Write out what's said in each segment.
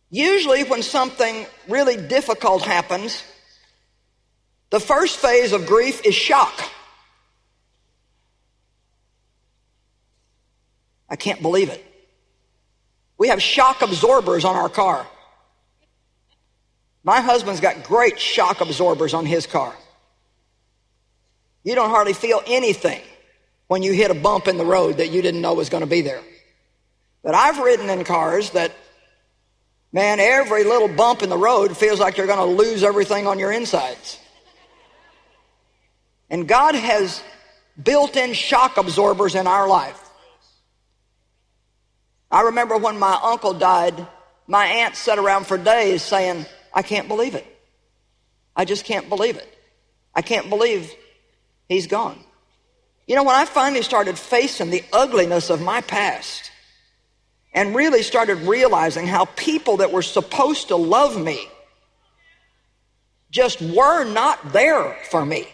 Usually when something really difficult happens, the first phase of grief is shock. I can't believe it. We have shock absorbers on our car. My husband's got great shock absorbers on his car. You don't hardly feel anything when you hit a bump in the road that you didn't know was going to be there. But I've ridden in cars that, man, every little bump in the road feels like you're going to lose everything on your insides. And God has built-in shock absorbers in our life. I remember when my uncle died, my aunt sat around for days saying, I can't believe it. I just can't believe it. I can't believe he's gone. You know, when I finally started facing the ugliness of my past and really started realizing how people that were supposed to love me just were not there for me.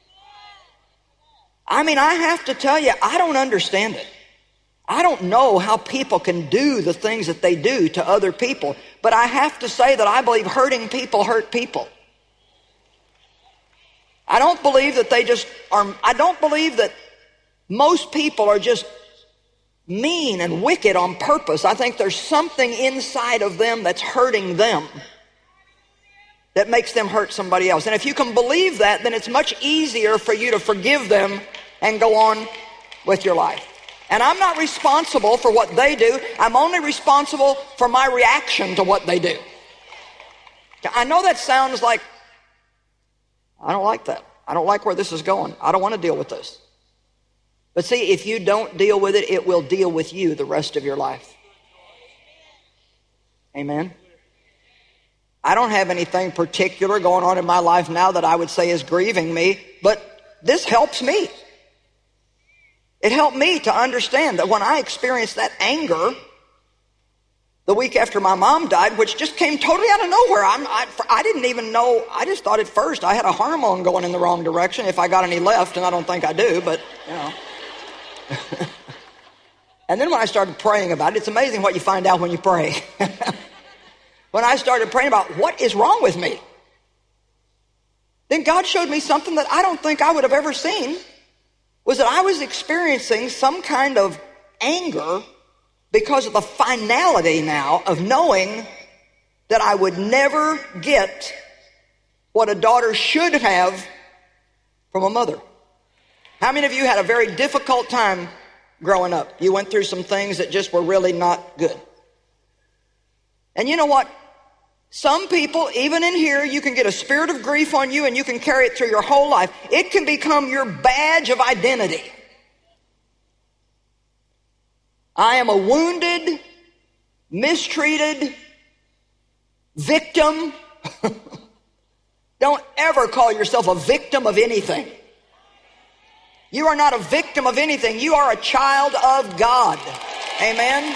I mean, I have to tell you, I don't understand it. I don't know how people can do the things that they do to other people, but I have to say that I believe hurting people hurt people. I don't believe that I don't believe that most people are just mean and wicked on purpose. I think there's something inside of them that's hurting them that makes them hurt somebody else. And if you can believe that, then it's much easier for you to forgive them and go on with your life. And I'm not responsible for what they do. I'm only responsible for my reaction to what they do. I know that sounds like, I don't like that. I don't like where this is going. I don't want to deal with this. But see, if you don't deal with it, it will deal with you the rest of your life. Amen? I don't have anything particular going on in my life now that I would say is grieving me, but this helps me. It helped me to understand that when I experienced that anger the week after my mom died, which just came totally out of nowhere. I didn't even know. I just thought at first I had a hormone going in the wrong direction, if I got any left, and I don't think I do, but, you know. And then when I started praying about it, it's amazing what you find out when you pray. When I started praying about what is wrong with me, then God showed me something that I don't think I would have ever seen, was that I was experiencing some kind of anger because of the finality now of knowing that I would never get what a daughter should have from a mother. How many of you had a very difficult time growing up? You went through some things that just were really not good. And you know what? Some people, even in here, you can get a spirit of grief on you and you can carry it through your whole life. It can become your badge of identity. I am a wounded, mistreated victim. Don't ever call yourself a victim of anything. You are not a victim of anything. You are a child of God. Amen.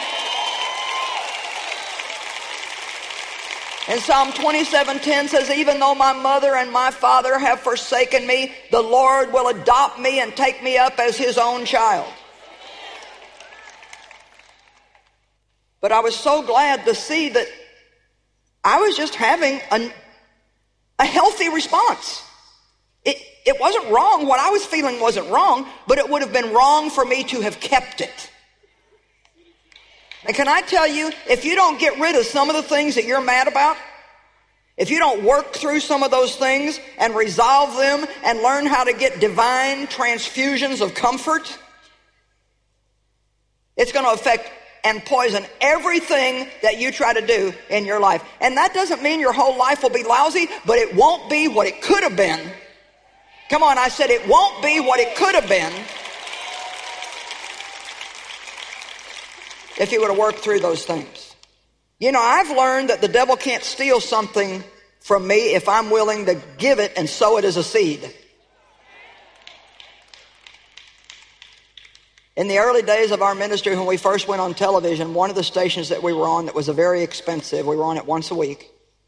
And Psalm 27:10 says, even though my mother and my father have forsaken me, the Lord will adopt me and take me up as his own child. But I was so glad to see that I was just having a healthy response. It wasn't wrong. What I was feeling wasn't wrong, but it would have been wrong for me to have kept it. And can I tell you, if you don't get rid of some of the things that you're mad about, if you don't work through some of those things and resolve them and learn how to get divine transfusions of comfort, it's going to affect and poison everything that you try to do in your life. And that doesn't mean your whole life will be lousy, but it won't be what it could have been. Come on, I said it won't be what it could have been if you would have worked through those things. You know, I've learned that the devil can't steal something from me if I'm willing to give it and sow it as a seed. In the early days of our ministry, when we first went on television, one of the stations that we were on that was very expensive, we were on it once a week.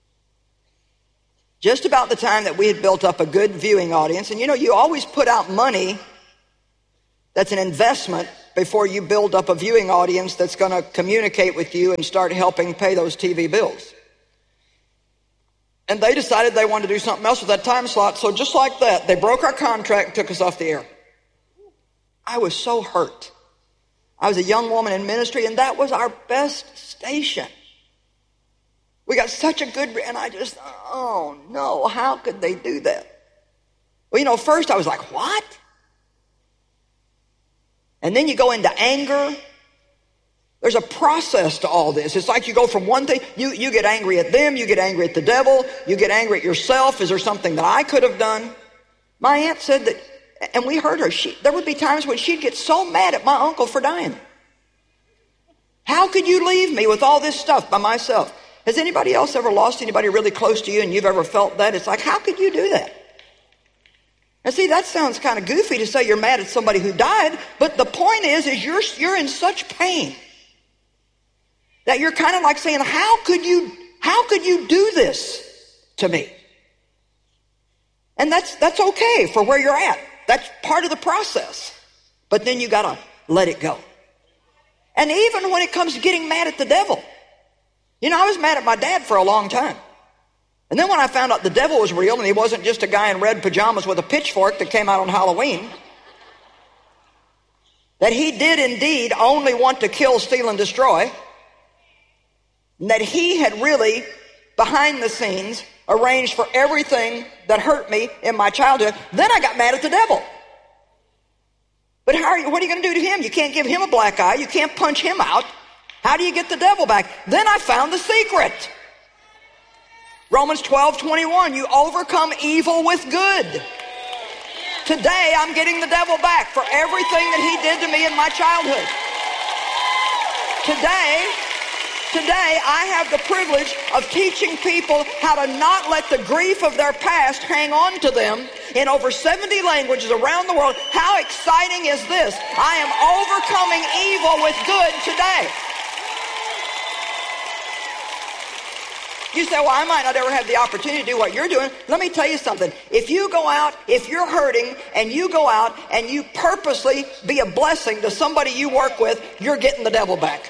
Just about the time that we had built up a good viewing audience, and you know, you always put out money that's an investment before you build up a viewing audience that's going to communicate with you and start helping pay those TV bills. And they decided they wanted to do something else with that time slot. So just like that, they broke our contract and took us off the air. I was so hurt. I was a young woman in ministry, and that was our best station. We got such a good, and I just, oh no, how could they do that? Well, first I was like, what? And then you go into anger. There's a process to all this. It's like you go from one thing, you get angry at them, you get angry at the devil, you get angry at yourself. Is there something that I could have done? My aunt said that, and we heard her, there would be times when she'd get so mad at my uncle for dying. How could you leave me with all this stuff by myself? Has anybody else ever lost anybody really close to you and you've ever felt that? It's like, how could you do that? And see, that sounds kind of goofy to say you're mad at somebody who died, but the point is you're in such pain that you're kind of like saying, how could you do this to me? And that's okay for where you're at. That's part of the process. But then you gotta let it go. And even when it comes to getting mad at the devil, I was mad at my dad for a long time. And then when I found out the devil was real and he wasn't just a guy in red pajamas with a pitchfork that came out on Halloween, that he did indeed only want to kill, steal, and destroy, and that he had really, behind the scenes, arranged for everything that hurt me in my childhood, then I got mad at the devil. But what are you going to do to him? You can't give him a black eye. You can't punch him out. How do you get the devil back? Then I found the secret. Romans 12:21, you overcome evil with good. Today I'm getting the devil back for everything that he did to me in my childhood. Today I have the privilege of teaching people how to not let the grief of their past hang on to them in over 70 languages around the world. How exciting is this? I am overcoming evil with good today. You say, well, I might not ever have the opportunity to do what you're doing. Let me tell you something. If you go out, if you're hurting, and you go out and you purposely be a blessing to somebody you work with, you're getting the devil back.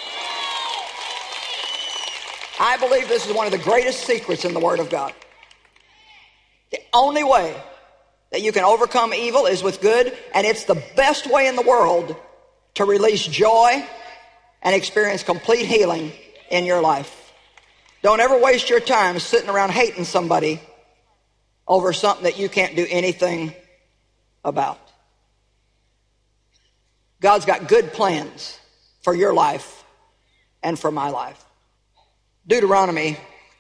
I believe this is one of the greatest secrets in the Word of God. The only way that you can overcome evil is with good, and it's the best way in the world to release joy and experience complete healing in your life. Don't ever waste your time sitting around hating somebody over something that you can't do anything about. God's got good plans for your life and for my life. Deuteronomy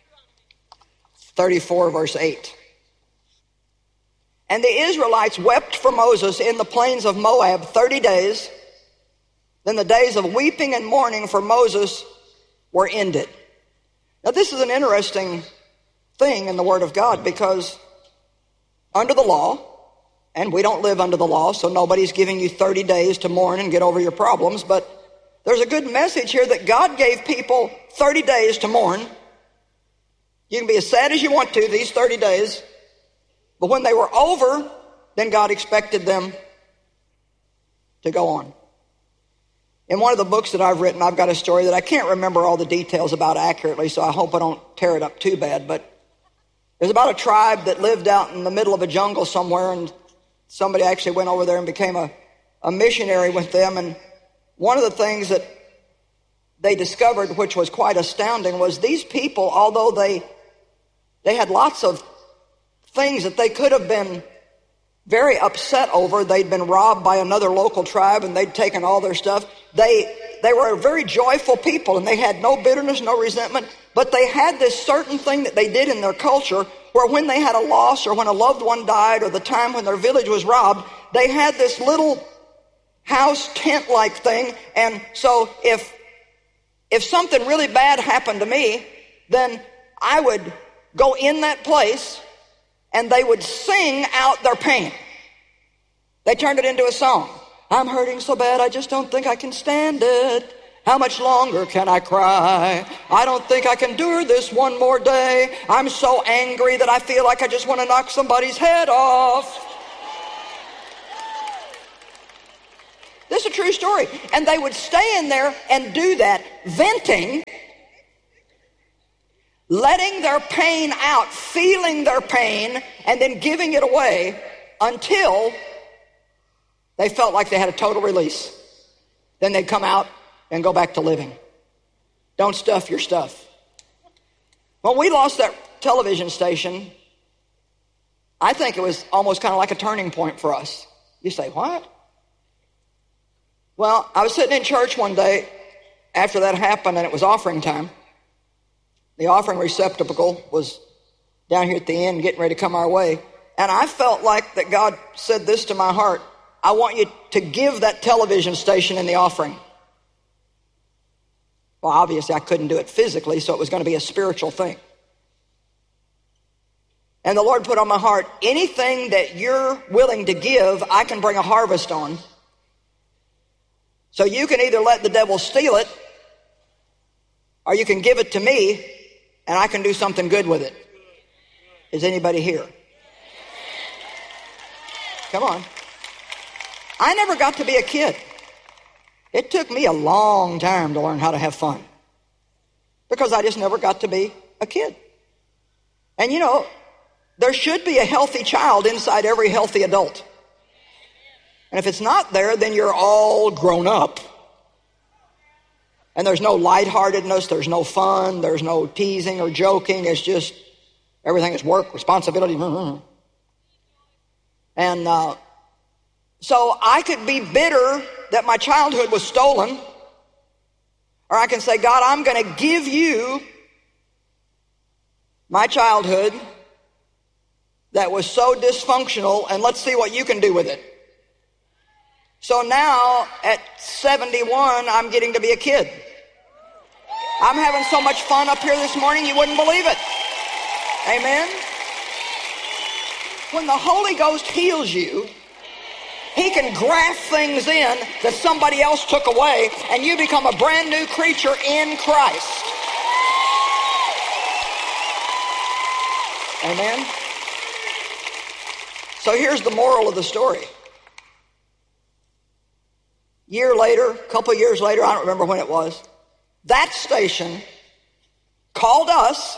34 verse 8. And the Israelites wept for Moses in the plains of Moab 30 days. Then the days of weeping and mourning for Moses were ended. Now this is an interesting thing in the Word of God, because under the law, and we don't live under the law, so nobody's giving you 30 days to mourn and get over your problems, but there's a good message here that God gave people 30 days to mourn. You can be as sad as you want to these 30 days, but when they were over, then God expected them to go on. In one of the books that I've written, I've got a story that I can't remember all the details about accurately, so I hope I don't tear it up too bad, but there's about a tribe that lived out in the middle of a jungle somewhere, and somebody actually went over there and became a missionary with them. And one of the things that they discovered, which was quite astounding, was these people, although they had lots of things that they could have been very upset over. They'd been robbed by another local tribe and they'd taken all their stuff. They were a very joyful people, and they had no bitterness, no resentment, but they had this certain thing that they did in their culture where when they had a loss or when a loved one died or the time when their village was robbed, they had this little house tent-like thing. And so if something really bad happened to me, then I would go in that place and they would sing out their pain. They turned it into a song. I'm hurting so bad, I just don't think I can stand it. How much longer can I cry? I don't think I can endure this one more day. I'm so angry that I feel like I just want to knock somebody's head off. This is a true story. And they would stay in there and do that, venting letting their pain out, feeling their pain, and then giving it away until they felt like they had a total release. Then they'd come out and go back to living. Don't stuff your stuff. When we lost that television station, I think it was almost kind of like a turning point for us. You say, what? Well, I was sitting in church one day after that happened, and it was offering time. The offering receptacle was down here at the end, getting ready to come our way. And I felt like that God said this to my heart: I want you to give that television station in the offering. Well, obviously I couldn't do it physically, so it was going to be a spiritual thing. And the Lord put on my heart, anything that you're willing to give, I can bring a harvest on. So you can either let the devil steal it, or you can give it to me, and I can do something good with it. Is anybody here? Come on. I never got to be a kid. It took me a long time to learn how to have fun, because I just never got to be a kid. And you know, there should be a healthy child inside every healthy adult. And if it's not there, then you're all grown up. And there's no lightheartedness, there's no fun, there's no teasing or joking. It's just everything is work, responsibility. And so I could be bitter that my childhood was stolen, or I can say, God, I'm going to give you my childhood that was so dysfunctional, and let's see what you can do with it. So now at 71, I'm getting to be a kid. I'm having so much fun up here this morning, you wouldn't believe it. Amen. When the Holy Ghost heals you, He can graft things in that somebody else took away, and you become a brand new creature in Christ. Amen. So here's the moral of the story. Year later, a couple of years later, I don't remember when it was, that station called us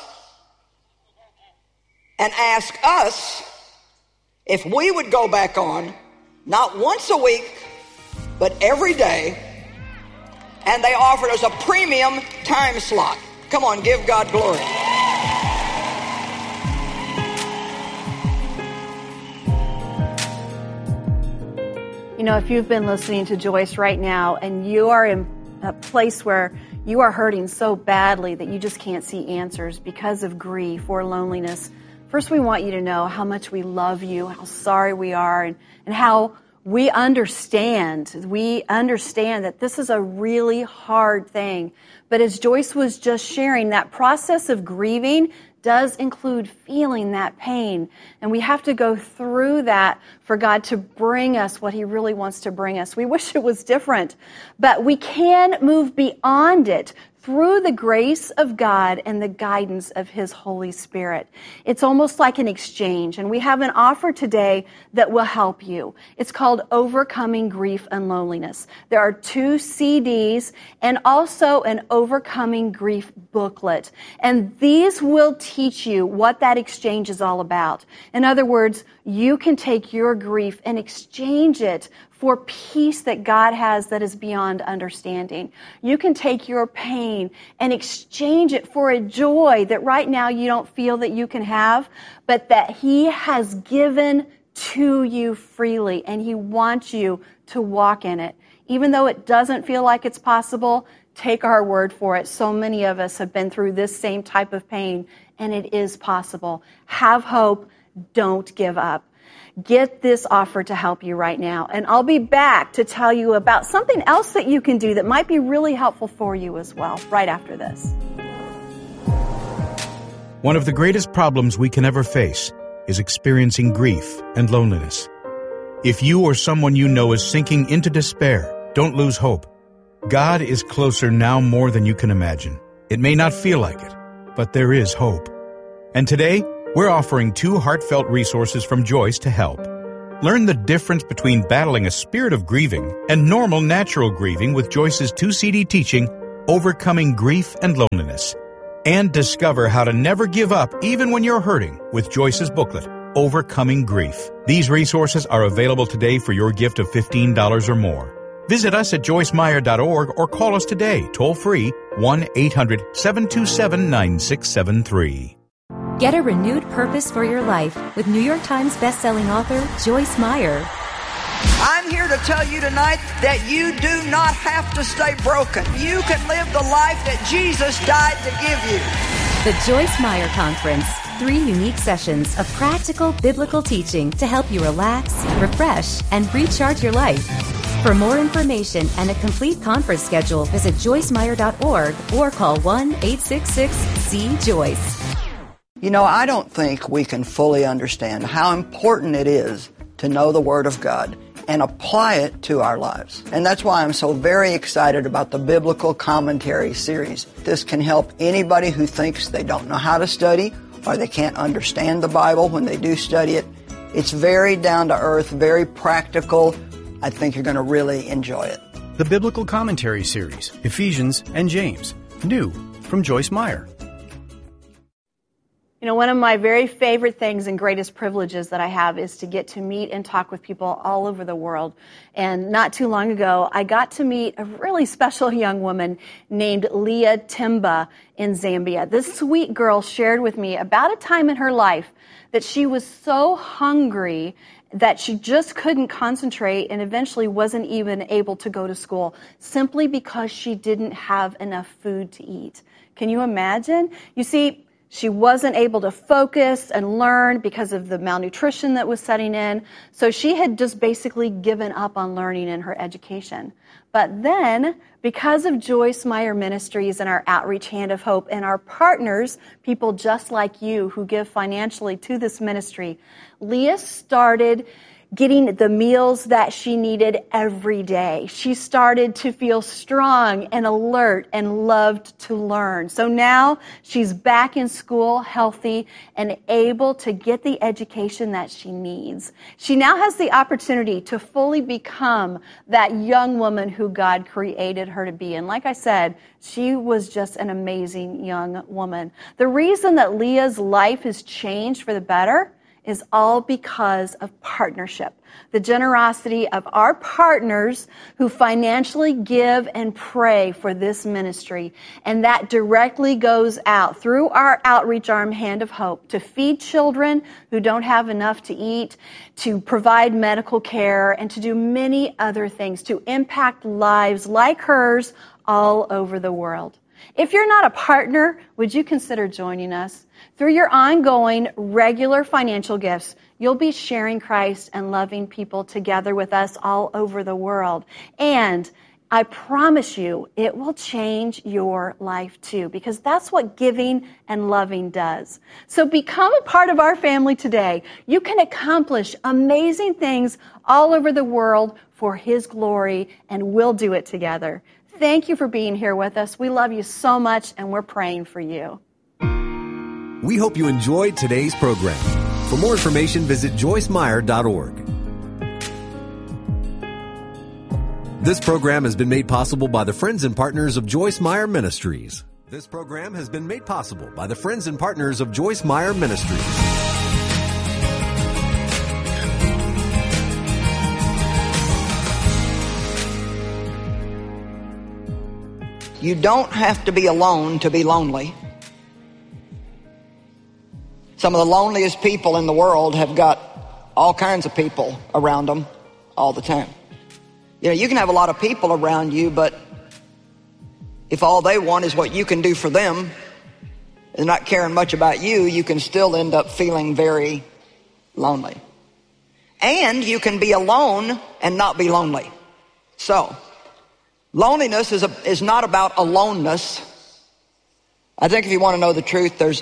and asked us if we would go back on, not once a week, but every day. And they offered us a premium time slot. Come on, give God glory. You know, if you've been listening to Joyce right now and you are in a place where you are hurting so badly that you just can't see answers because of grief or loneliness, first we want you to know how much we love you, how sorry we are, and how we understand. We understand that this is a really hard thing. But as Joyce was just sharing, that process of grieving does include feeling that pain. And we have to go through that for God to bring us what He really wants to bring us. We wish it was different, but we can move beyond it through the grace of God and the guidance of His Holy Spirit. It's almost like an exchange, and we have an offer today that will help you. It's called Overcoming Grief and Loneliness. There are 2 CDs and also an Overcoming Grief booklet, and these will teach you what that exchange is all about. In other words, you can take your grief and exchange it for peace that God has that is beyond understanding. You can take your pain and exchange it for a joy that right now you don't feel that you can have, but that He has given to you freely, and He wants you to walk in it. Even though it doesn't feel like it's possible, take our word for it. So many of us have been through this same type of pain, and it is possible. Have hope. Don't give up. Get this offer to help you right now. And I'll be back to tell you about something else that you can do that might be really helpful for you as well, right after this. One of the greatest problems we can ever face is experiencing grief and loneliness. If you or someone you know is sinking into despair, don't lose hope. God is closer now more than you can imagine. It may not feel like it, but there is hope. And today, we're offering 2 heartfelt resources from Joyce to help. Learn the difference between battling a spirit of grieving and normal natural grieving with Joyce's 2 CD teaching, Overcoming Grief and Loneliness. And discover how to never give up even when you're hurting with Joyce's booklet, Overcoming Grief. These resources are available today for your gift of $15 or more. Visit us at joycemeyer.org or call us today, toll-free, 1-800-727-9673. Get a renewed purpose for your life with New York Times bestselling author Joyce Meyer. I'm here to tell you tonight that you do not have to stay broken. You can live the life that Jesus died to give you. The Joyce Meyer Conference. 3 unique sessions of practical biblical teaching to help you relax, refresh, and recharge your life. For more information and a complete conference schedule, visit joycemeyer.org or call 1-866-SEE-JOYCE. You know, I don't think we can fully understand how important it is to know the Word of God and apply it to our lives. And that's why I'm so very excited about the Biblical Commentary series. This can help anybody who thinks they don't know how to study or they can't understand the Bible when they do study it. It's very down to earth, very practical. I think you're going to really enjoy it. The Biblical Commentary series, Ephesians and James, new from Joyce Meyer. You know, one of my very favorite things and greatest privileges that I have is to get to meet and talk with people all over the world. And not too long ago, I got to meet a really special young woman named Leah Timba in Zambia. This sweet girl shared with me about a time in her life that she was so hungry that she just couldn't concentrate and eventually wasn't even able to go to school simply because she didn't have enough food to eat. Can you imagine? You see, she wasn't able to focus and learn because of the malnutrition that was setting in. So she had just basically given up on learning in her education. But then, because of Joyce Meyer Ministries and our Outreach Hand of Hope and our partners, people just like you who give financially to this ministry, Leah started getting the meals that she needed every day. She started to feel strong and alert and loved to learn. So now she's back in school, healthy, and able to get the education that she needs. She now has the opportunity to fully become that young woman who God created her to be. And like I said, she was just an amazing young woman. The reason that Leah's life has changed for the better is all because of partnership. The generosity of our partners who financially give and pray for this ministry. And that directly goes out through our outreach arm, Hand of Hope, to feed children who don't have enough to eat, to provide medical care, and to do many other things to impact lives like hers all over the world. If you're not a partner, would you consider joining us? Through your ongoing, regular financial gifts, you'll be sharing Christ and loving people together with us all over the world. And I promise you, it will change your life too, because that's what giving and loving does. So become a part of our family today. You can accomplish amazing things all over the world for His glory, and we'll do it together. Thank you for being here with us. We love you so much, and we're praying for you. We hope you enjoyed today's program. For more information, visit joycemeyer.org. This program has been made possible by the friends and partners of Joyce Meyer Ministries. This program has been made possible by the friends and partners of Joyce Meyer Ministries. You don't have to be alone to be lonely. Some of the loneliest people in the world have got all kinds of people around them all the time. You know, you can have a lot of people around you, but if all they want is what you can do for them and not caring much about you, you can still end up feeling very lonely. And you can be alone and not be lonely. So, loneliness is not about aloneness. I think if you want to know the truth, there's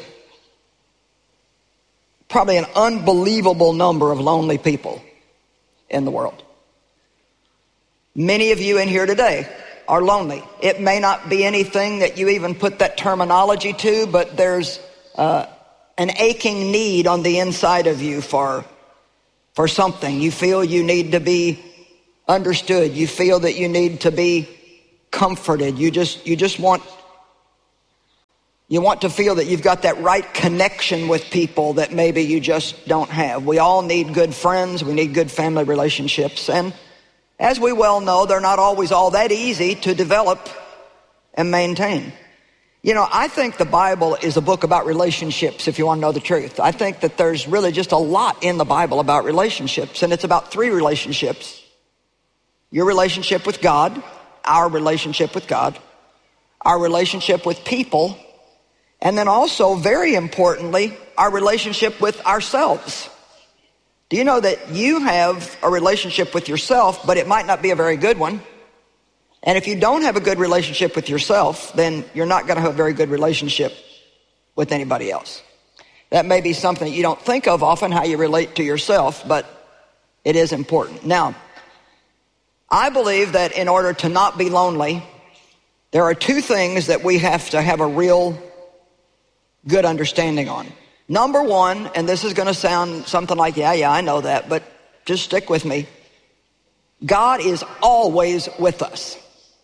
probably an unbelievable number of lonely people in the world. Many of you in here today are lonely. It may not be anything that you even put that terminology to, but there's an aching need on the inside of you for something. You feel you need to be understood. You feel that you need to be comforted. You just want You want to feel that you've got that right connection with people that maybe you just don't have. We all need good friends. We need good family relationships. And as we well know, they're not always all that easy to develop and maintain. You know, I think the Bible is a book about relationships, if you want to know the truth. I think that there's really just a lot in the Bible about relationships, and it's about 3 relationships. Your relationship with God, our relationship with God, our relationship with people, and then also, very importantly, our relationship with ourselves. Do you know that you have a relationship with yourself, but it might not be a very good one? And if you don't have a good relationship with yourself, then you're not going to have a very good relationship with anybody else. That may be something that you don't think of often, how you relate to yourself, but it is important. Now, I believe that in order to not be lonely, there are 2 things that we have to have a real good understanding on. Number 1, and this is going to sound something like, yeah, I know that, but just stick with me. God is always with us.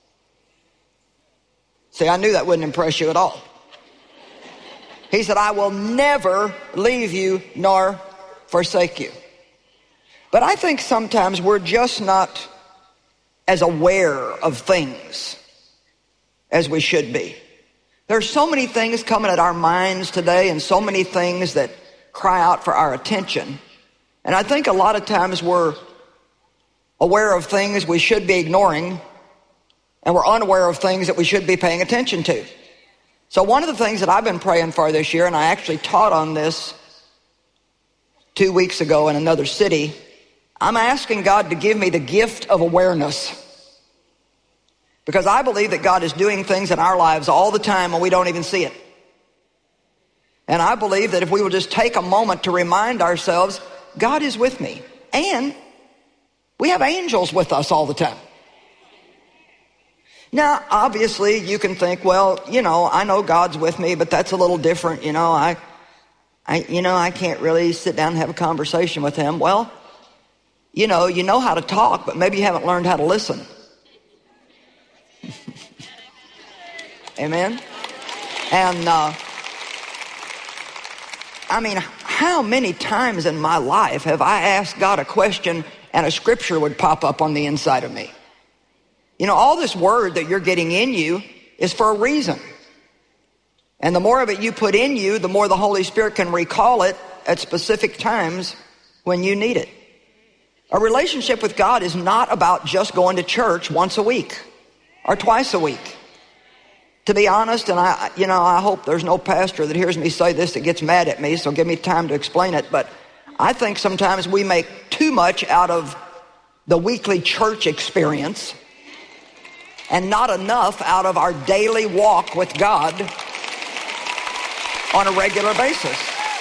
See, I knew that wouldn't impress you at all. He said, I will never leave you nor forsake you. But I think sometimes we're just not as aware of things as we should be. There's so many things coming at our minds today and so many things that cry out for our attention. And I think a lot of times we're aware of things we should be ignoring, and we're unaware of things that we should be paying attention to. So one of the things that I've been praying for this year, and I actually taught on this 2 weeks ago in another city, I'm asking God to give me the gift of awareness. Because I believe that God is doing things in our lives all the time and we don't even see it. And I believe that if we will just take a moment to remind ourselves, God is with me. And we have angels with us all the time. Now, obviously, you can think, well, you know, I know God's with me, but that's a little different. You know, I can't really sit down and have a conversation with him. Well, you know how to talk, but maybe you haven't learned how to listen. Amen? And, how many times in my life have I asked God a question and a scripture would pop up on the inside of me? You know, all this word that you're getting in you is for a reason. And the more of it you put in you, the more the Holy Spirit can recall it at specific times when you need it. A relationship with God is not about just going to church once a week or twice a week. To be honest, and I hope there's no pastor that hears me say this that gets mad at me, so give me time to explain it. But I think sometimes we make too much out of the weekly church experience and not enough out of our daily walk with God on a regular basis.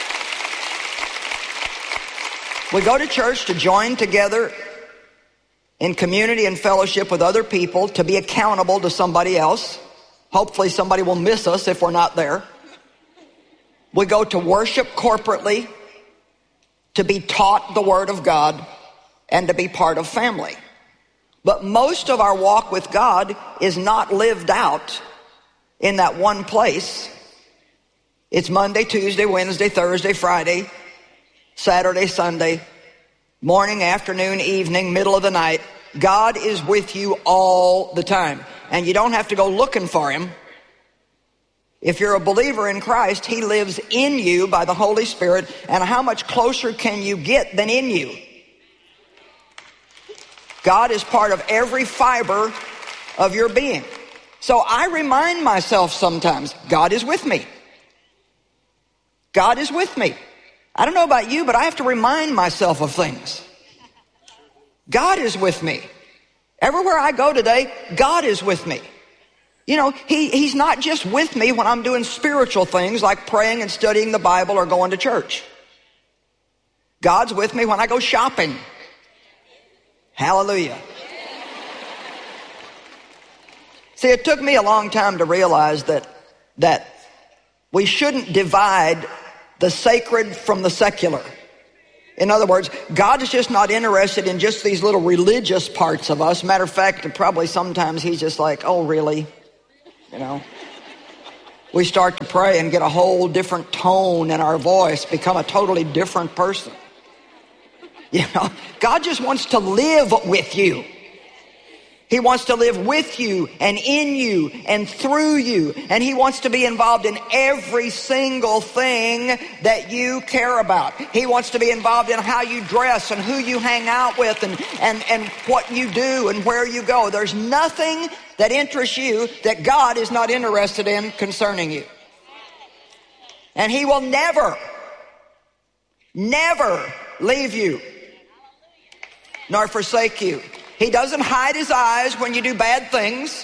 We go to church to join together in community and fellowship with other people, to be accountable to somebody else. Hopefully somebody will miss us if we're not there. We go to worship corporately, to be taught the Word of God, and to be part of family. But most of our walk with God is not lived out in that one place. It's Monday, Tuesday, Wednesday, Thursday, Friday, Saturday, Sunday, morning, afternoon, evening, middle of the night. God is with you all the time. And you don't have to go looking for him. If you're a believer in Christ, he lives in you by the Holy Spirit. And how much closer can you get than in you? God is part of every fiber of your being. So I remind myself sometimes, God is with me. God is with me. I don't know about you, but I have to remind myself of things. God is with me. Everywhere I go today, God is with me. You know, he's not just with me when I'm doing spiritual things like praying and studying the Bible or going to church. God's with me when I go shopping. Hallelujah. See, it took me a long time to realize that we shouldn't divide the sacred from the secular. In other words, God is just not interested in just these little religious parts of us. Matter of fact, probably sometimes he's just like, oh, really? You know? We start to pray and get a whole different tone in our voice, become a totally different person. You know, God just wants to live with you. He wants to live with you and in you and through you. And He wants to be involved in every single thing that you care about. He wants to be involved in how you dress and who you hang out with and what you do and where you go. There's nothing that interests you that God is not interested in concerning you. And He will never, never leave you nor forsake you. He doesn't hide His eyes when you do bad things.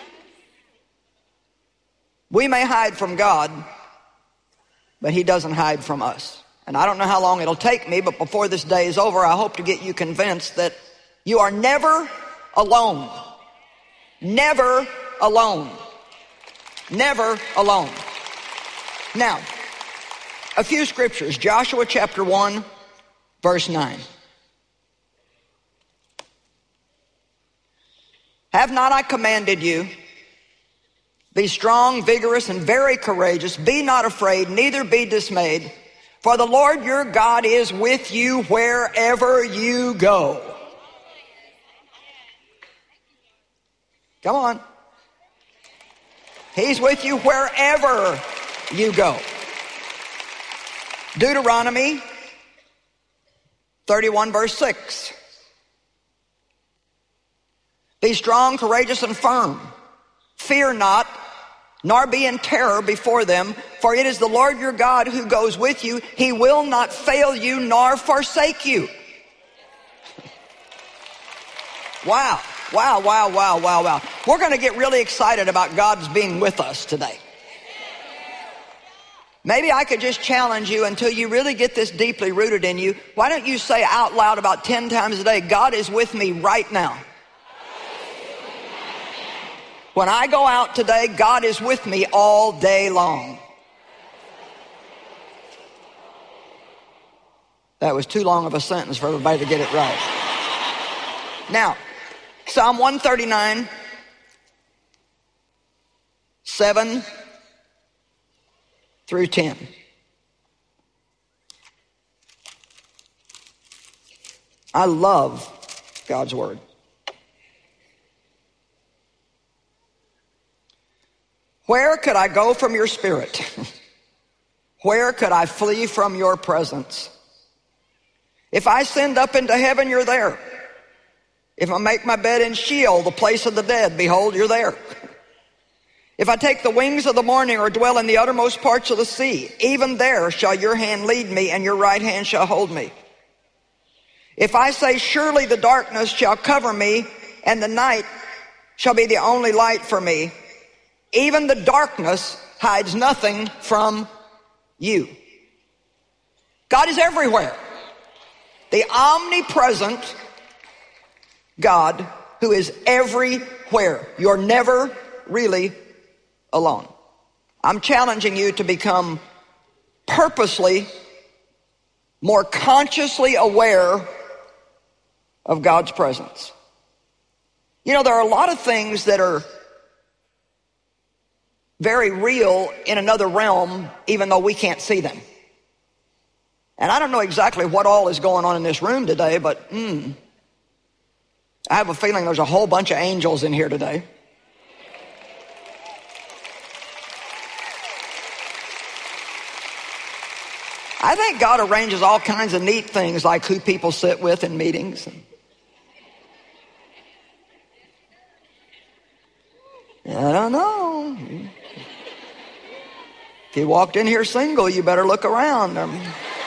We may hide from God, but He doesn't hide from us. And I don't know how long it'll take me, but before this day is over, I hope to get you convinced that you are never alone. Never alone. Never alone. Now, a few scriptures. Joshua chapter 1, verse 9. Have not I commanded you? Be strong, vigorous, and very courageous. Be not afraid, neither be dismayed. For the Lord your God is with you wherever you go. Come on. He's with you wherever you go. Deuteronomy 31, verse 6. Be strong, courageous, and firm. Fear not, nor be in terror before them, for it is the Lord your God who goes with you. He will not fail you nor forsake you. Wow, wow, wow, wow, wow, wow. We're going to get really excited about God's being with us today. Maybe I could just challenge you until you really get this deeply rooted in you. Why don't you say out loud about 10 times a day, God is with me right now. When I go out today, God is with me all day long. That was too long of a sentence for everybody to get it right. Now, Psalm 139, 7 through 10. I love God's word. Where could I go from your spirit? Where could I flee from your presence? If I ascend up into heaven, you're there. If I make my bed in Sheol, the place of the dead, behold, you're there. If I take the wings of the morning or dwell in the uttermost parts of the sea, even there shall your hand lead me and your right hand shall hold me. If I say, surely the darkness shall cover me and the night shall be the only light for me, even the darkness hides nothing from you. God is everywhere. The omnipresent God who is everywhere. You're never really alone. I'm challenging you to become purposely, more consciously aware of God's presence. You know, there are a lot of things that are very real in another realm, even though we can't see them. And I don't know exactly what all is going on in this room today, but I have a feeling there's a whole bunch of angels in here today. I think God arranges all kinds of neat things, like who people sit with in meetings. I don't know. If you walked in here single, you better look around. And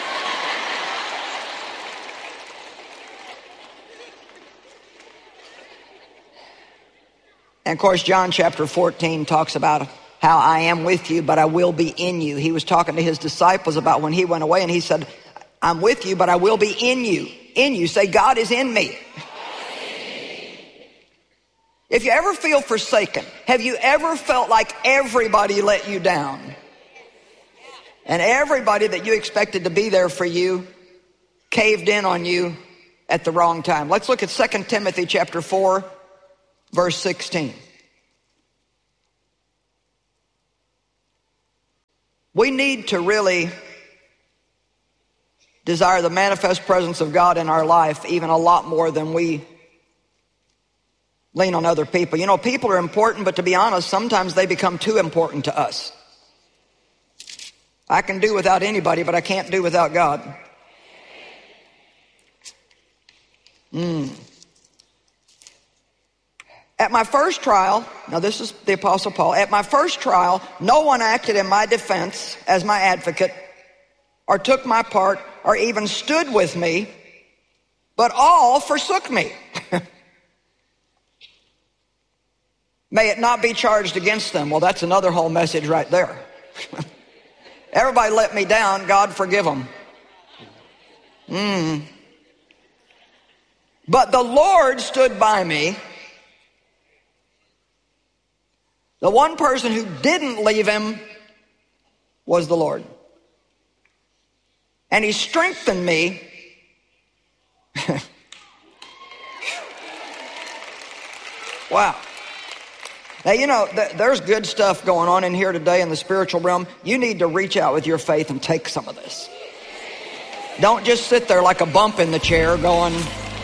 of course, John chapter 14 talks about how I am with you, but I will be in you. He was talking to his disciples about when he went away, and he said, I'm with you, but I will be in you. In you. Say, God is in me. If you ever feel forsaken, have you ever felt like everybody let you down? And everybody that you expected to be there for you caved in on you at the wrong time. Let's look at 2 Timothy chapter 4, verse 16. We need to really desire the manifest presence of God in our life even a lot more than we lean on other people. You know, people are important, but to be honest, sometimes they become too important to us. I can do without anybody, but I can't do without God. At my first trial, now this is the Apostle Paul, at my first trial, no one acted in my defense as my advocate or took my part or even stood with me, but all forsook me. May it not be charged against them. Well, that's another whole message right there. Everybody let me down, God forgive them. But the Lord stood by me. The one person who didn't leave him was the Lord. And he strengthened me. Wow. Now, you know, there's good stuff going on in here today in the spiritual realm. You need to reach out with your faith and take some of this. Don't just sit there like a bump in the chair going,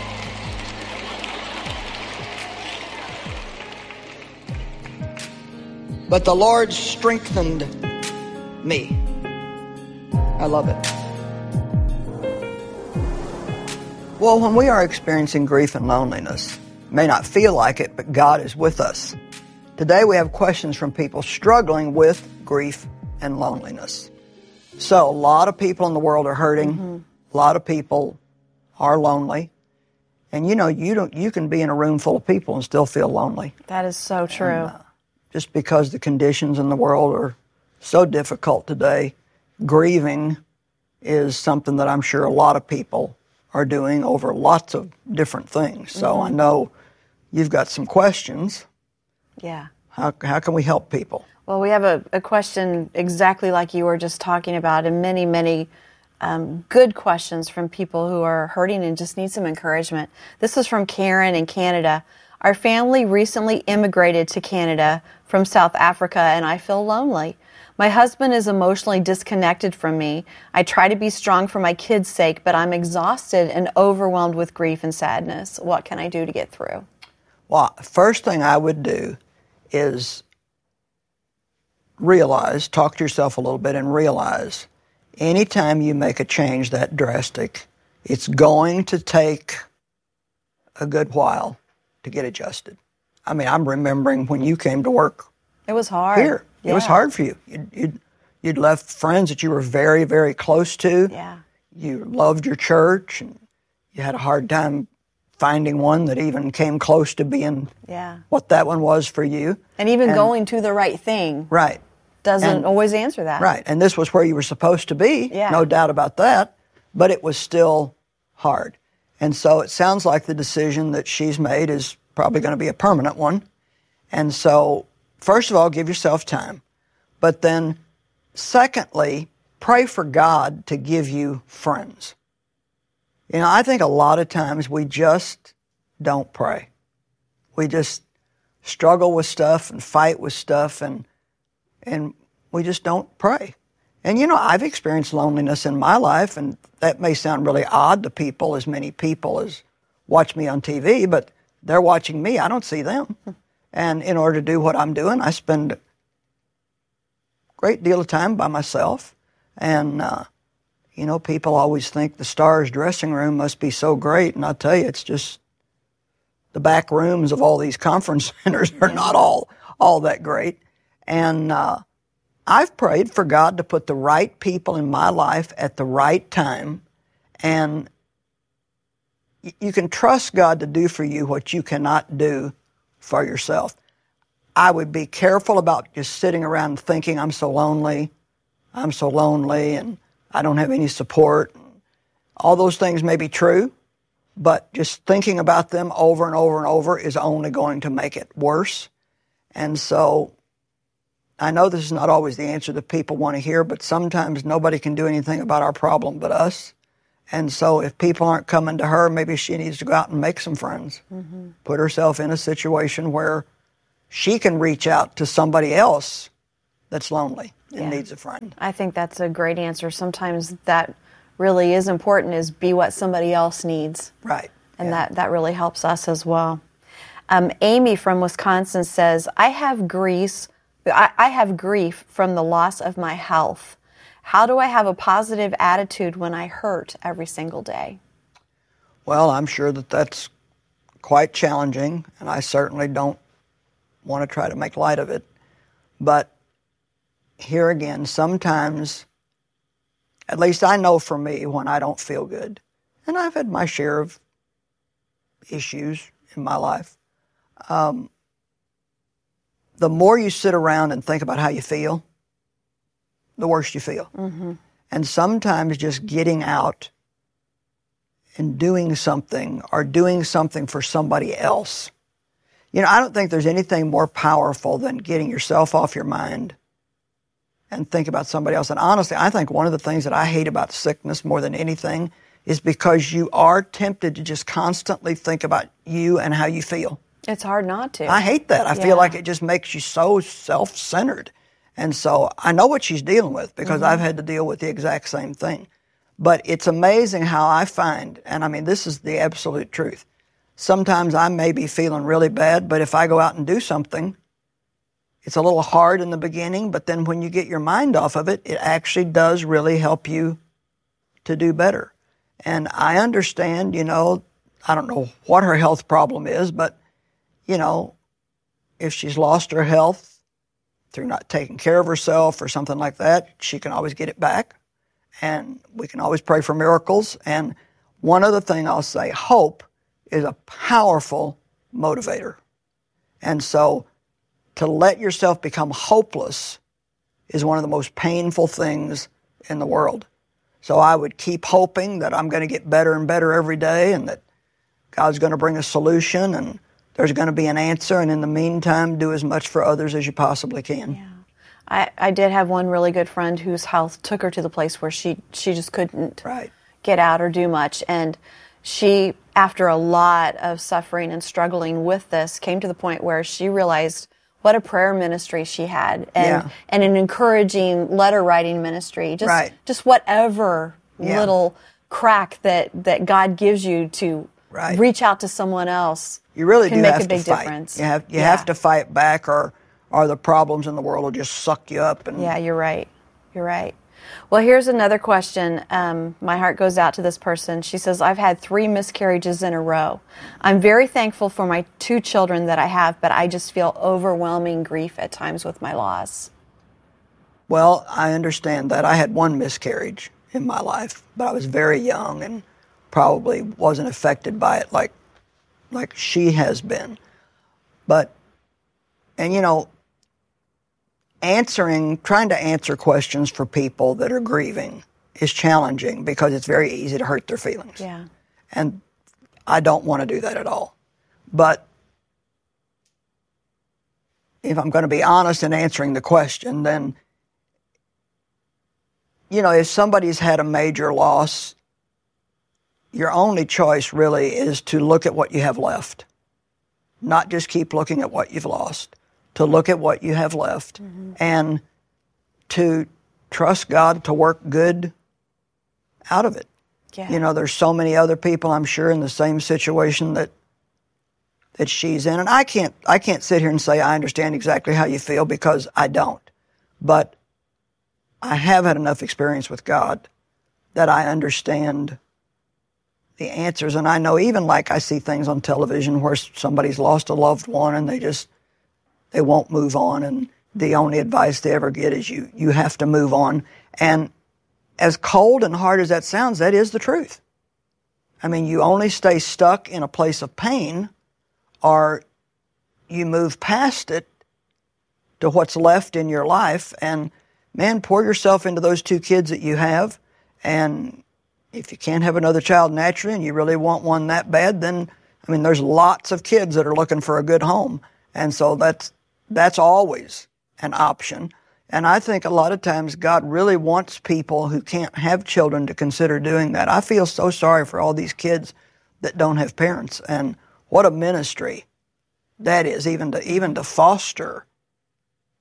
but the Lord strengthened me. I love it. Well, when we are experiencing grief and loneliness, it may not feel like it, but God is with us. Today we have questions from people struggling with grief and loneliness. So a lot of people in the world are hurting. A lot of people are lonely. And you know, you can be in a room full of people and still feel lonely. That is so true. And, just because the conditions in the world are so difficult today, grieving is something that I'm sure a lot of people are doing over lots of different things. So I know you've got some questions. Yeah. How can we help people? Well, we have a question exactly like you were just talking about, and many, many good questions from people who are hurting and just need some encouragement. This is from Karen in Canada. Our family recently immigrated to Canada from South Africa, and I feel lonely. My husband is emotionally disconnected from me. I try to be strong for my kids' sake, but I'm exhausted and overwhelmed with grief and sadness. What can I do to get through? Well, first thing I would do is talk to yourself a little bit and realize anytime you make a change that drastic, it's going to take a good while to get adjusted. I mean, I'm remembering when you came to work. It was hard. Here. Yeah. It was hard for you. You'd left friends that you were very, very close to. Yeah. You loved your church, and you had a hard time finding one that even came close to being what that one was for you. And even going to the right thing. Right. Doesn't always answer that. Right. And this was where you were supposed to be. Yeah. No doubt about that. But it was still hard. And so it sounds like the decision that she's made is probably going to be a permanent one. And so, first of all, give yourself time. But then, secondly, pray for God to give you friends. You know, I think a lot of times we just don't pray. We just struggle with stuff and fight with stuff, and we just don't pray. And, you know, I've experienced loneliness in my life, and that may sound really odd to people, as many people as watch me on TV, but they're watching me. I don't see them. And in order to do what I'm doing, I spend a great deal of time by myself. And, you know, people always think the Stars dressing room must be so great. And I'll tell you, it's just the back rooms of all these conference centers are not all that great. And I've prayed for God to put the right people in my life at the right time. And you can trust God to do for you what you cannot do for yourself. I would be careful about just sitting around thinking, I'm so lonely, and I don't have any support. All those things may be true, but just thinking about them over and over and over is only going to make it worse. And so I know this is not always the answer that people want to hear, but sometimes nobody can do anything about our problem but us. And so if people aren't coming to her, maybe she needs to go out and make some friends. Put herself in a situation where she can reach out to somebody else that's lonely. and needs a friend. I think that's a great answer. Sometimes that really is important, is be what somebody else needs. Right. And that really helps us as well. Amy from Wisconsin says, I have grief from the loss of my health. How do I have a positive attitude when I hurt every single day? Well, I'm sure that that's quite challenging, and I certainly don't want to try to make light of it. But here again, sometimes, at least I know for me, when I don't feel good, and I've had my share of issues in my life, the more you sit around and think about how you feel, the worse you feel. Mm-hmm. And sometimes just getting out and doing something, or doing something for somebody else. You know, I don't think there's anything more powerful than getting yourself off your mind and think about somebody else. And honestly, I think one of the things that I hate about sickness more than anything is because you are tempted to just constantly think about you and how you feel. It's hard not to. I hate that. I feel like it just makes you so self-centered. And so I know what she's dealing with, because I've had to deal with the exact same thing. But it's amazing how I find, and I mean, this is the absolute truth. Sometimes I may be feeling really bad, but if I go out and do something, it's a little hard in the beginning, but then when you get your mind off of it, it actually does really help you to do better. And I understand, you know, I don't know what her health problem is, but, you know, if she's lost her health through not taking care of herself or something like that, she can always get it back. And we can always pray for miracles. And one other thing I'll say, hope is a powerful motivator. And so to let yourself become hopeless is one of the most painful things in the world. So I would keep hoping that I'm going to get better and better every day, and that God's going to bring a solution, and there's going to be an answer. And in the meantime, do as much for others as you possibly can. Yeah. I did have one really good friend whose health took her to the place where she just couldn't get out or do much. And she, after a lot of suffering and struggling with this, came to the point where she realized what a prayer ministry she had, and an encouraging letter writing ministry. Just whatever little crack that God gives you to reach out to someone else. You really can do make have a big to fight. difference. You have to fight back, or the problems in the world will just suck you up. And yeah, you're right. You're right. Well, here's another question. My heart goes out to this person. She says, I've had 3 miscarriages in a row. I'm very thankful for my 2 children that I have, but I just feel overwhelming grief at times with my loss. Well, I understand that. I had 1 miscarriage in my life, but I was very young and probably wasn't affected by it like she has been. But, and you know, trying to answer questions for people that are grieving is challenging, because it's very easy to hurt their feelings. Yeah. And I don't want to do that at all. But if I'm going to be honest in answering the question, then, you know, if somebody's had a major loss, your only choice really is to look at what you have left. Not just keep looking at what you've lost. To look at what you have left, and to trust God to work good out of it. Yeah. You know, there's so many other people, I'm sure, in the same situation that she's in. And I can't sit here and say I understand exactly how you feel, because I don't. But I have had enough experience with God that I understand the answers. And I know, even like I see things on television where somebody's lost a loved one and they won't move on, and the only advice they ever get is you have to move on. And as cold and hard as that sounds, that is the truth. I mean, you only stay stuck in a place of pain, or you move past it to what's left in your life. And man, pour yourself into those 2 kids that you have. And if you can't have another child naturally and you really want one that bad, then, I mean, there's lots of kids that are looking for a good home. And so that's always an option. And I think a lot of times God really wants people who can't have children to consider doing that. I feel so sorry for all these kids that don't have parents, and what a ministry that is, even to foster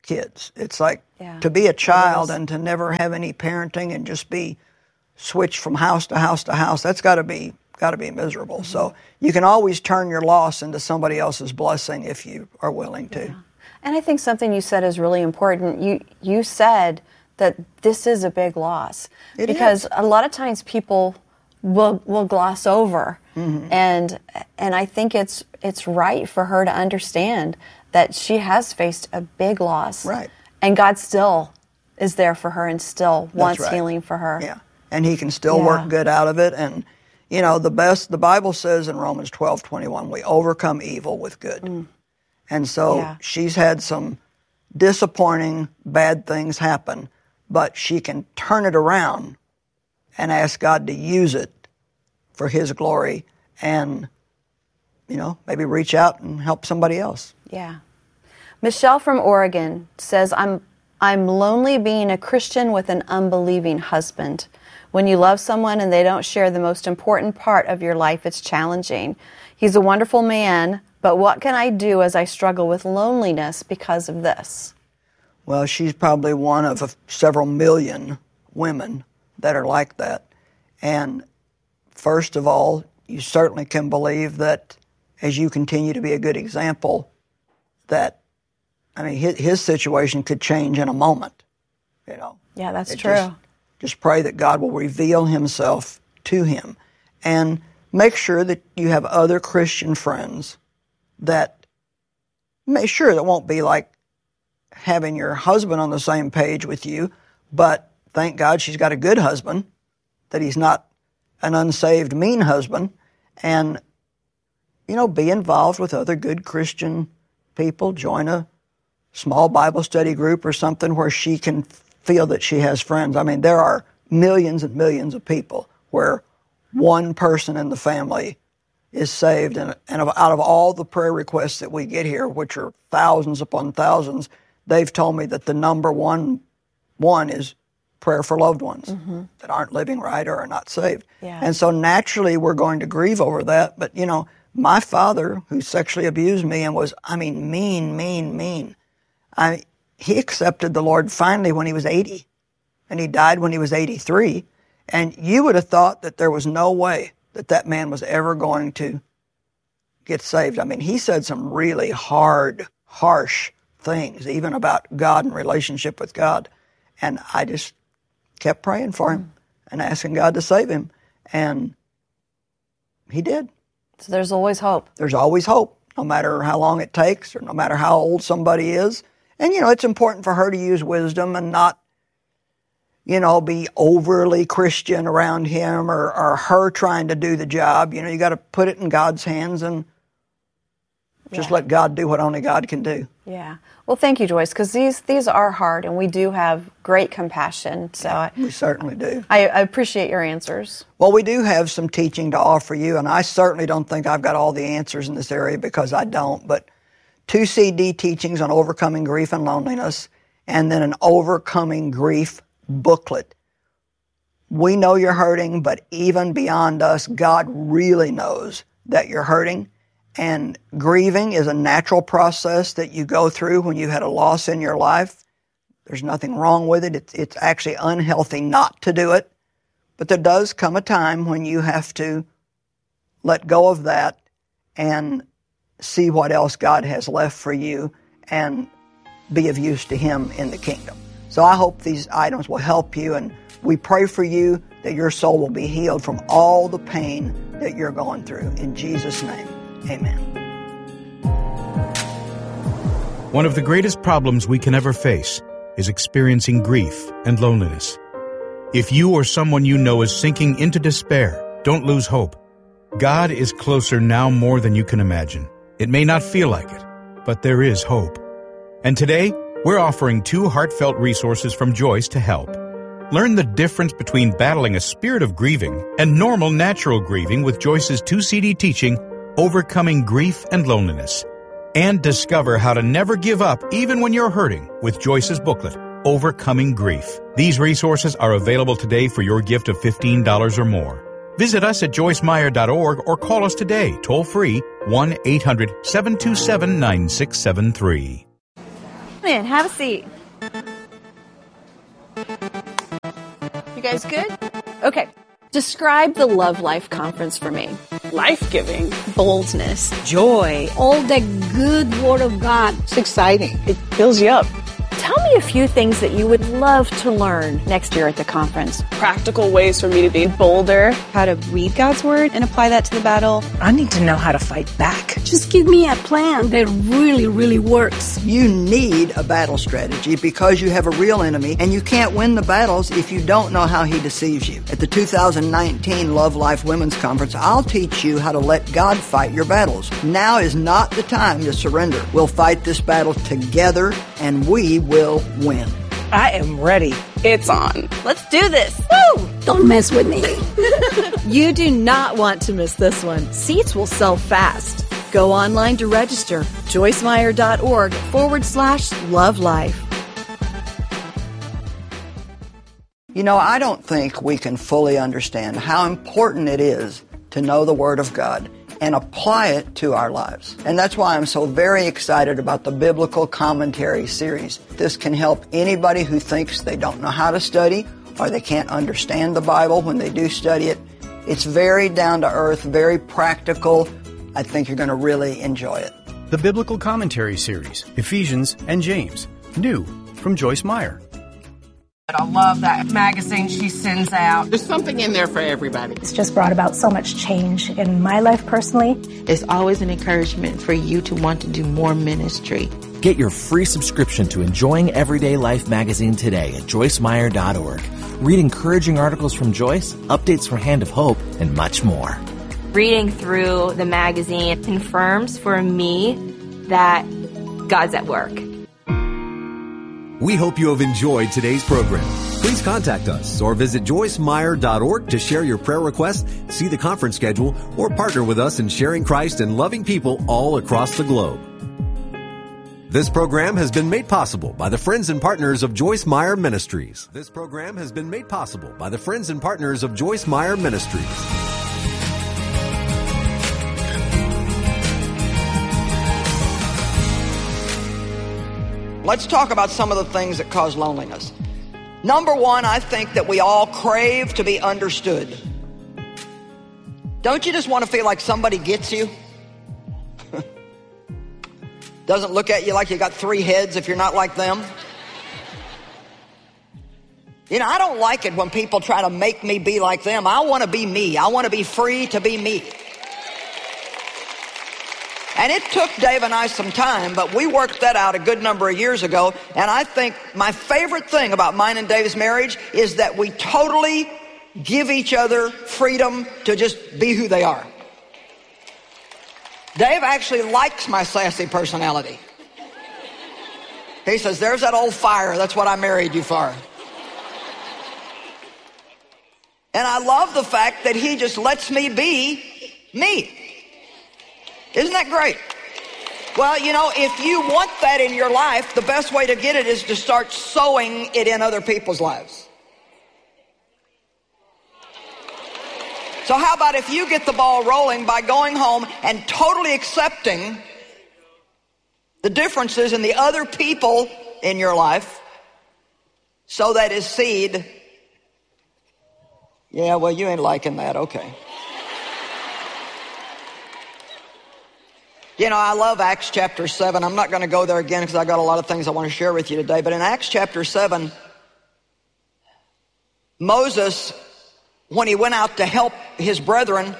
kids. It's like Yeah, to be a child it is. and to never have any parenting and just be switched from house to house to house. That's got to be miserable. So you can always turn your loss into somebody else's blessing if you are willing to. Yeah. And I think something you said is really important. You said that this is a big loss because a lot of times people will gloss over, and I think it's right for her to understand that she has faced a big loss, Right? And God still is there for her and still wants right. healing for her. Yeah, and He can still work good out of it. And you know, the Bible says in Romans 12:21, we overcome evil with good. And so she's had some disappointing, bad things happen, but she can turn it around and ask God to use it for His glory and, you know, maybe reach out and help somebody else. Yeah. Michelle from Oregon says, I'm lonely being a Christian with an unbelieving husband. When you love someone and they don't share the most important part of your life, it's challenging. He's a wonderful man, but what can I do as I struggle with loneliness because of this? Well, she's probably one of several million women that are like that. And first of all, you certainly can believe that as you continue to be a good example, that, I mean, his situation could change in a moment, you know. Yeah, that's true. Just pray that God will reveal Himself to him. And make sure that you have other Christian friends that that won't be like having your husband on the same page with you, but thank God she's got a good husband, that he's not an unsaved, mean husband, and, you know, be involved with other good Christian people. Join a small Bible study group or something where she can feel that she has friends. I mean, there are millions and millions of people where one person in the family is saved, and out of all the prayer requests that we get here, which are thousands upon thousands, they've told me that the number one is prayer for loved ones that aren't living right or are not saved. Yeah. And so naturally we're going to grieve over that. But, you know, my father, who sexually abused me and was, mean, he accepted the Lord finally when he was 80, and he died when he was 83. And you would have thought that there was no way that man was ever going to get saved. I mean, he said some really hard, harsh things, even about God and relationship with God. And I just kept praying for him and asking God to save him. And He did. So there's always hope. There's always hope, no matter how long it takes or no matter how old somebody is. And, you know, it's important for her to use wisdom and not, you know, be overly Christian around him or her trying to do the job. You know, you got to put it in God's hands and just let God do what only God can do. Yeah. Well, thank you, Joyce, because these are hard, and we do have great compassion. So We certainly do. I appreciate your answers. Well, we do have some teaching to offer you, and I certainly don't think I've got all the answers in this area because I don't, but 2 CD teachings on overcoming grief and loneliness, and then an overcoming grief booklet. We know you're hurting, but even beyond us, God really knows that you're hurting. And grieving is a natural process that you go through when you had a loss in your life. There's nothing wrong with it. It's actually unhealthy not to do it. But there does come a time when you have to let go of that and see what else God has left for you and be of use to Him in the kingdom. So I hope these items will help you, and we pray for you that your soul will be healed from all the pain that you're going through. In Jesus' name, amen. One of the greatest problems we can ever face is experiencing grief and loneliness. If you or someone you know is sinking into despair, don't lose hope. God is closer now more than you can imagine. It may not feel like it, but there is hope. And today, we're offering 2 heartfelt resources from Joyce to help. Learn the difference between battling a spirit of grieving and normal natural grieving with Joyce's 2 CD teaching, Overcoming Grief and Loneliness. And discover how to never give up even when you're hurting with Joyce's booklet, Overcoming Grief. These resources are available today for your gift of $15 or more. Visit us at joycemeyer.org or call us today, toll-free, 1-800-727-9673. in. Have a seat. You guys good? Okay. Describe the Love Life Conference for me. Life-giving. Boldness. Joy. All the good Word of God. It's exciting. It fills you up. Tell me a few things that you would love to learn next year at the conference. Practical ways for me to be bolder. How to read God's Word and apply that to the battle. I need to know how to fight back. Just give me a plan that really, really works. You need a battle strategy because you have a real enemy, and you can't win the battles if you don't know how he deceives you. At the 2019 Love Life Women's Conference, I'll teach you how to let God fight your battles. Now is not the time to surrender. We'll fight this battle together, and we will win. I am ready. It's on. Let's do this. Woo! Don't mess with me. You do not want to miss this one. Seats will sell fast. Go online to register. joycemeyer.org/lovelife. You know, I don't think we can fully understand how important it is to know the Word of God and apply it to our lives. And that's why I'm so very excited about the Biblical Commentary series. This can help anybody who thinks they don't know how to study or they can't understand the Bible when they do study it. It's very down to earth, very practical. I think you're going to really enjoy it. The Biblical Commentary Series, Ephesians and James, new from Joyce Meyer. I love that magazine she sends out. There's something in there for everybody. It's just brought about so much change in my life personally. It's always an encouragement for you to want to do more ministry. Get your free subscription to Enjoying Everyday Life magazine today at joycemeyer.org. Read encouraging articles from Joyce, updates from Hand of Hope, and much more. Reading through the magazine confirms for me that God's at work. We hope you have enjoyed today's program. Please contact us or visit joycemeyer.org to share your prayer requests, see the conference schedule, or partner with us in sharing Christ and loving people all across the globe. This program has been made possible by the friends and partners of Joyce Meyer Ministries. This program has been made possible by the friends and partners of Joyce Meyer Ministries. Let's talk about some of the things that cause loneliness. Number one, I think that we all crave to be understood. Don't you just want to feel like somebody gets you? Doesn't look at you like you got three heads if you're not like them? You know, I don't like it when people try to make me be like them. I want to be me. I want to be free to be me. And it took Dave and I some time, but we worked that out a good number of years ago. And I think my favorite thing about mine and Dave's marriage is that we totally give each other freedom to just be who they are. Dave actually likes my sassy personality. He says, there's that old fire. That's what I married you for. And I love the fact that he just lets me be me. Isn't that great? Well, you know, if you want that in your life, the best way to get it is to start sowing it in other people's lives. So how about if you get the ball rolling by going home and totally accepting the differences in the other people in your life so that his seed... Yeah, well, you ain't liking that. Okay. You know, I love Acts chapter 7. I'm not going to go there again because I got a lot of things I want to share with you today. But in Acts chapter 7, Moses, when he went out to help his brethren,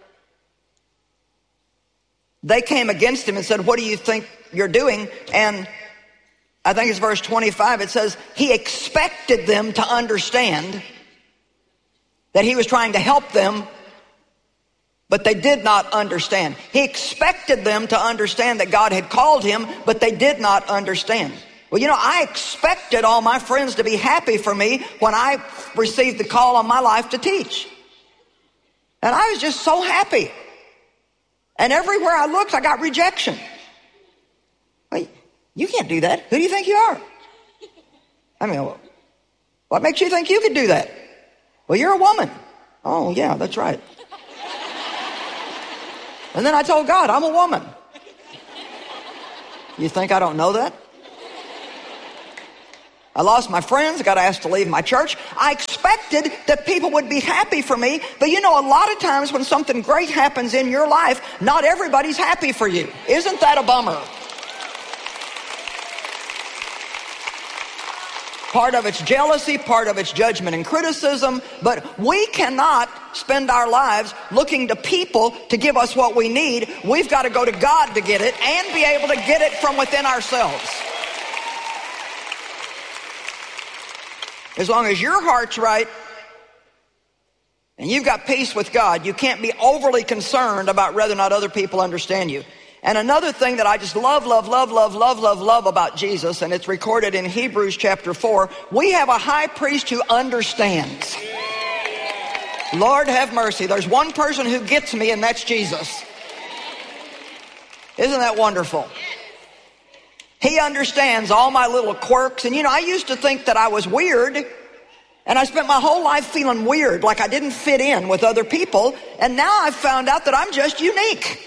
they came against him and said, what do you think you're doing? And I think it's verse 25. It says, he expected them to understand that he was trying to help them, but they did not understand. He expected them to understand that God had called him, but they did not understand. Well, you know, I expected all my friends to be happy for me when I received the call on my life to teach. And I was just so happy. And everywhere I looked, I got rejection. Wait, you can't do that. Who do you think you are? I mean, what makes you think you could do that? Well, you're a woman. Oh, yeah, that's right. And then I told God, I'm a woman. You think I don't know that? I lost my friends, got asked to leave my church. I expected that people would be happy for me, but you know, a lot of times when something great happens in your life, not everybody's happy for you. Isn't that a bummer? Part of it's jealousy, part of it's judgment and criticism, but we cannot spend our lives looking to people to give us what we need. We've got to go to God to get it and be able to get it from within ourselves. As long as your heart's right and you've got peace with God, you can't be overly concerned about whether or not other people understand you. And another thing that I just love about Jesus, and it's recorded in Hebrews chapter 4, we have a high priest who understands. Lord have mercy. There's one person who gets me, and that's Jesus. Isn't that wonderful? He understands all my little quirks. And you know, I used to think that I was weird, and I spent my whole life feeling weird, like I didn't fit in with other people. And now I've found out that I'm just unique.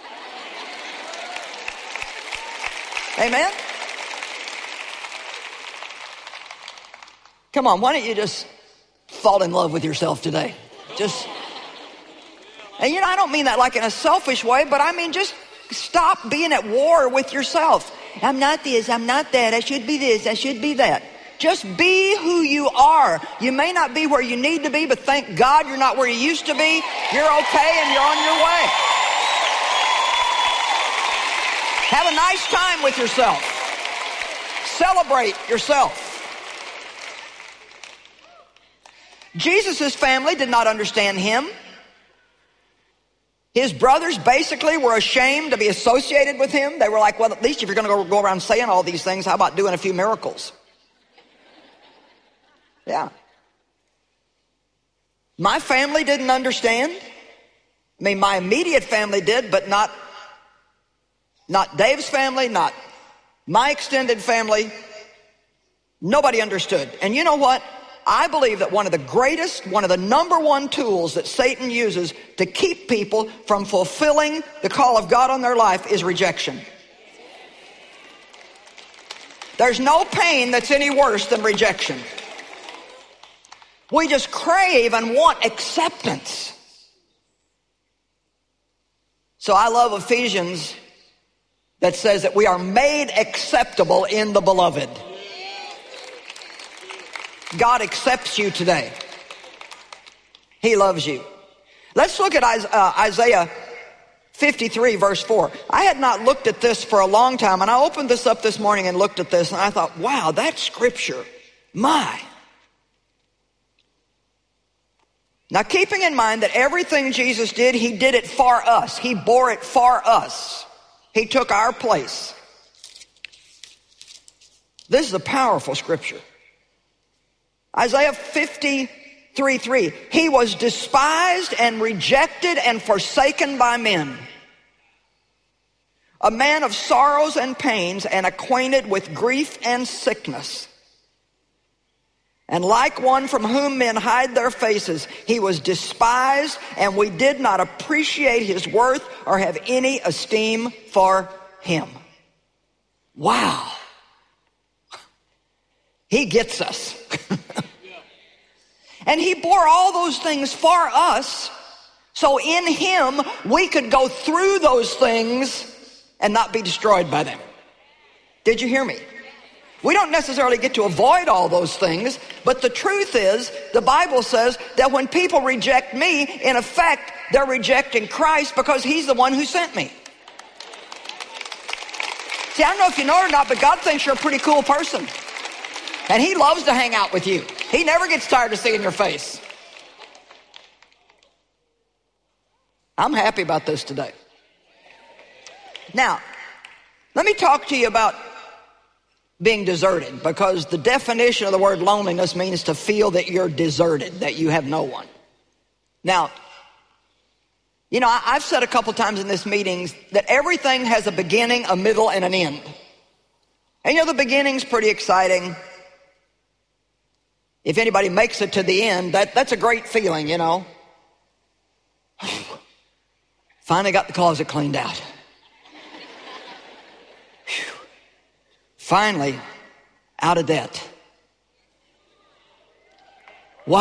Amen? Come on, why don't you just fall in love with yourself today? And you know, I don't mean that like in a selfish way, but I mean just stop being at war with yourself. I'm not this, I'm not that, I should be this, I should be that. Just be who you are. You may not be where you need to be, but thank God you're not where you used to be. You're okay and you're on your way. Have a nice time with yourself. Celebrate yourself. Jesus' family did not understand him. His brothers basically were ashamed to be associated with him. They were like, well, at least if you're going to go around saying all these things, how about doing a few miracles? Yeah. My family didn't understand. I mean, my immediate family did, but not Dave's family, not my extended family. Nobody understood. And you know what? I believe that one of the number one tools that Satan uses to keep people from fulfilling the call of God on their life is rejection. There's no pain that's any worse than rejection. We just crave and want acceptance. So I love Ephesians that says that we are made acceptable in the beloved. God accepts you today. He loves you. Let's look at Isaiah 53 verse 4. I had not looked at this for a long time, and I opened this up this morning and looked at this, and I thought, wow, that's scripture. My. Now, keeping in mind that everything Jesus did, he did it for us. He bore it for us. He took our place. This is a powerful scripture. Isaiah 53:3. He was despised and rejected and forsaken by men, a man of sorrows and pains and acquainted with grief and sickness. And like one from whom men hide their faces, he was despised, and we did not appreciate his worth or have any esteem for him. Wow. He gets us. And he bore all those things for us, so in him we could go through those things and not be destroyed by them. Did you hear me? We don't necessarily get to avoid all those things, but the truth is, the Bible says that when people reject me, in effect, they're rejecting Christ because he's the one who sent me. See, I don't know if you know it or not, but God thinks you're a pretty cool person. And he loves to hang out with you. He never gets tired of seeing your face. I'm happy about this today. Now, let me talk to you about being deserted, because the definition of the word loneliness means to feel that you're deserted, that you have no one. Now, you know, I've said a couple times in this meeting that everything has a beginning, a middle, and an end. And you know, the beginning's pretty exciting. If anybody makes it to the end, that's a great feeling, you know. Finally got the closet cleaned out. Finally, out of debt.